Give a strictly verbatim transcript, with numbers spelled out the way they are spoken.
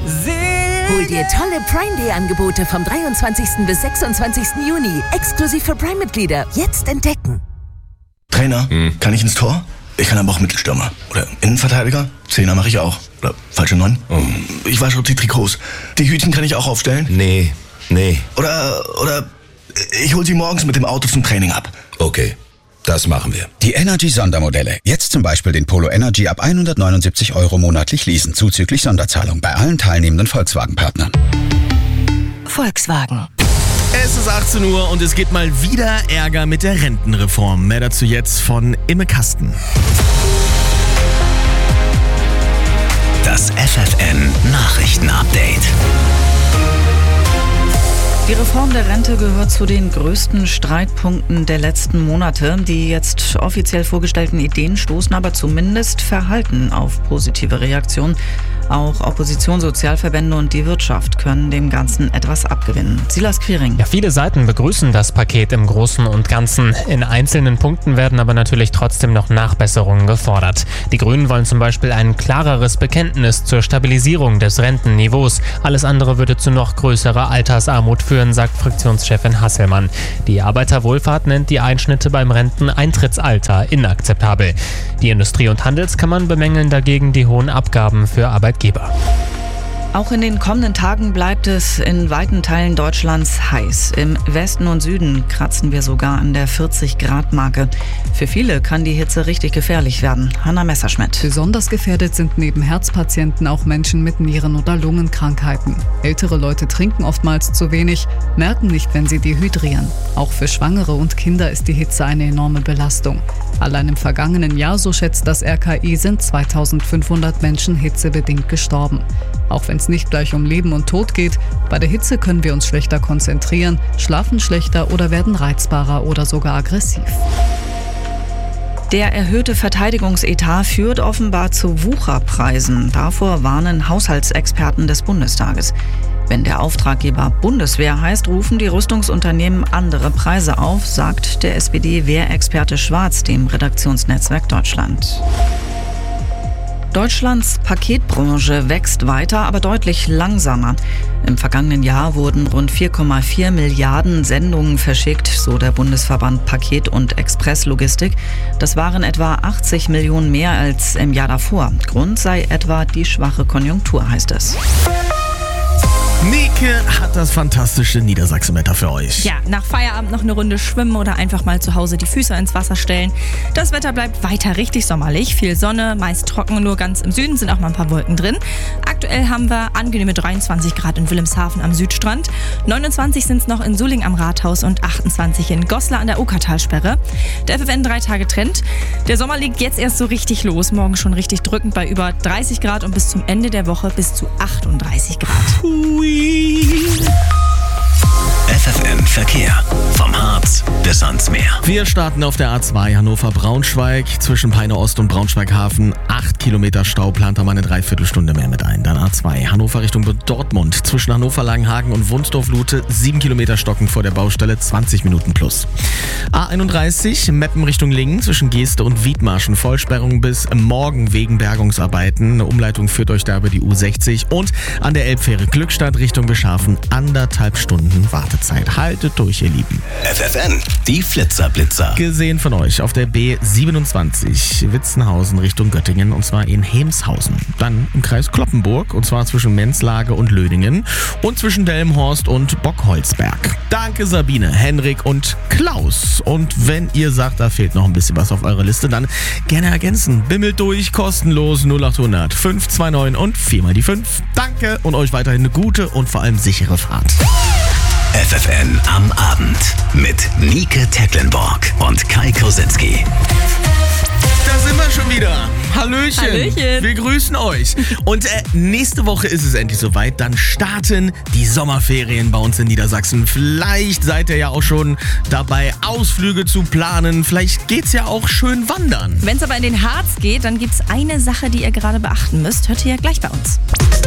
Hol dir tolle Prime Day Angebote vom dreiundzwanzigsten bis sechsundzwanzigsten Juni. Exklusiv für Prime-Mitglieder. Jetzt entdecken. Trainer, hm. kann ich ins Tor? Ich kann aber auch Mittelstürmer. Oder Innenverteidiger? Zehner mache ich auch. Oder falsche Neun? Oh. Ich wasche auch die Trikots. Die Hütchen kann ich auch aufstellen? Nee, nee. Oder, oder ich hol sie morgens mit dem Auto zum Training ab. Okay, das machen wir. Die Energy-Sondermodelle. Jetzt zum Beispiel den Polo Energy ab hundertneunundsiebzig Euro monatlich leasen, zuzüglich Sonderzahlung bei allen teilnehmenden Volkswagen-Partnern. Volkswagen. Es ist achtzehn Uhr und es gibt mal wieder Ärger mit der Rentenreform. Mehr dazu jetzt von Imme Kasten. Das F F N Nachrichten-Update. Die Reform der Rente gehört zu den größten Streitpunkten der letzten Monate. Die jetzt offiziell vorgestellten Ideen stoßen aber zumindest verhalten auf positive Reaktionen. Auch Opposition, Sozialverbände und die Wirtschaft können dem Ganzen etwas abgewinnen. Silas Quiring. Ja, viele Seiten begrüßen das Paket im Großen und Ganzen. In einzelnen Punkten werden aber natürlich trotzdem noch Nachbesserungen gefordert. Die Grünen wollen zum Beispiel ein klareres Bekenntnis zur Stabilisierung des Rentenniveaus. Alles andere würde zu noch größerer Altersarmut führen, sagt Fraktionschefin Hasselmann. Die Arbeiterwohlfahrt nennt die Einschnitte beim Renteneintrittsalter inakzeptabel. Die Industrie- und Handelskammern bemängeln dagegen die hohen Abgaben für Arbeitgeber. Auch in den kommenden Tagen bleibt es in weiten Teilen Deutschlands heiß. Im Westen und Süden kratzen wir sogar an der vierzig-Grad-Marke. Für viele kann die Hitze richtig gefährlich werden. Hanna Messerschmidt. Besonders gefährdet sind neben Herzpatienten auch Menschen mit Nieren- oder Lungenkrankheiten. Ältere Leute trinken oftmals zu wenig, merken nicht, wenn sie dehydrieren. Auch für Schwangere und Kinder ist die Hitze eine enorme Belastung. Allein im vergangenen Jahr, so schätzt das R K I, sind zweitausendfünfhundert Menschen hitzebedingt gestorben. Auch wenn es nicht gleich um Leben und Tod geht, bei der Hitze können wir uns schlechter konzentrieren, schlafen schlechter oder werden reizbarer oder sogar aggressiv. Der erhöhte Verteidigungsetat führt offenbar zu Wucherpreisen. Davor warnen Haushaltsexperten des Bundestages. Wenn der Auftraggeber Bundeswehr heißt, rufen die Rüstungsunternehmen andere Preise auf, sagt der S P D-Wehrexperte Schwarz dem Redaktionsnetzwerk Deutschland. Deutschlands Paketbranche wächst weiter, aber deutlich langsamer. Im vergangenen Jahr wurden rund vier Komma vier Milliarden Sendungen verschickt, so der Bundesverband Paket- und Expresslogistik. Das waren etwa achtzig Millionen mehr als im Jahr davor. Grund sei etwa die schwache Konjunktur, heißt es. Nike hat das fantastische Niedersachsenwetter für euch. Ja, nach Feierabend noch eine Runde schwimmen oder einfach mal zu Hause die Füße ins Wasser stellen. Das Wetter bleibt weiter richtig sommerlich. Viel Sonne, meist trocken, nur ganz im Süden sind auch mal ein paar Wolken drin. Aktuell haben wir angenehme dreiundzwanzig Grad in Wilhelmshaven am Südstrand. neunundzwanzig sind es noch in Sulling am Rathaus und achtundzwanzig in Goslar an der Okertalsperre. Der F F N drei Tage Trend. Der Sommer legt jetzt erst so richtig los. Morgen schon richtig drückend bei über dreißig Grad und bis zum Ende der Woche bis zu achtunddreißig Grad. Hui. F F N Verkehr. Vom Harz bis ans Meer. Wir starten auf der A zwei Hannover-Braunschweig zwischen Peine Ost und Braunschweig-Hafen. Acht Kilometer Stau, plant da mal eine Dreiviertelstunde mehr mit ein. Dann A zwei Hannover Richtung Dortmund zwischen Hannover-Langenhagen und Wunsdorf-Lute. Sieben Kilometer stocken vor der Baustelle, zwanzig Minuten plus. A einunddreißig Meppen Richtung Lingen zwischen Geeste und Wiedmarschen. Vollsperrung bis morgen wegen Bergungsarbeiten. Eine Umleitung führt euch da über die U sechzig. Und an der Elbfähre Glückstadt Richtung Beschafen anderthalb Stunden Wartezeit. Haltet durch, ihr Lieben. F F N, die Flitzer-Blitzer. Gesehen von euch auf der B siebenundzwanzig Witzenhausen Richtung Göttingen und zwar in Hemshausen. Dann im Kreis Kloppenburg und zwar zwischen Menzlage und Löningen und zwischen Delmenhorst und Bockholzberg. Danke Sabine, Henrik und Klaus. Und wenn ihr sagt, da fehlt noch ein bisschen was auf eurer Liste, dann gerne ergänzen. Bimmelt durch, kostenlos null achthundert fünf zwei neun und viermal die fünf. Danke und euch weiterhin eine gute und vor allem sichere Fahrt. F F N am Abend mit Nike Tecklenburg und Kai Kosinski. Da sind wir schon wieder. Hallöchen. Hallöchen. Wir grüßen euch. Und äh, nächste Woche ist es endlich soweit. Dann starten die Sommerferien bei uns in Niedersachsen. Vielleicht seid ihr ja auch schon dabei, Ausflüge zu planen. Vielleicht geht's ja auch schön wandern. Wenn es aber in den Harz geht, dann gibt es eine Sache, die ihr gerade beachten müsst. Hört ihr ja gleich bei uns.